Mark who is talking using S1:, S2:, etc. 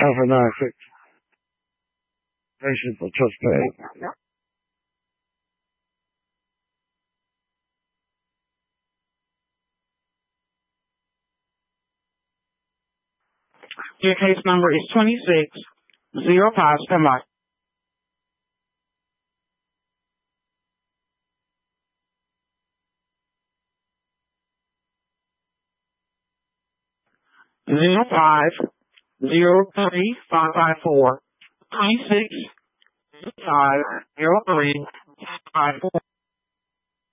S1: F96. Patient participate.
S2: Your case number is 2605. Stand by. Zero 503 554 26 503 554.